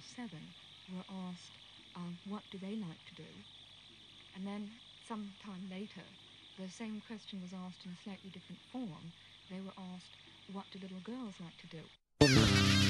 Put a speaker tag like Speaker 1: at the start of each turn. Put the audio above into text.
Speaker 1: 7 were asked what do they like to do, and then some time later the same question was asked in a slightly different form. They were asked, what do little girls like to do?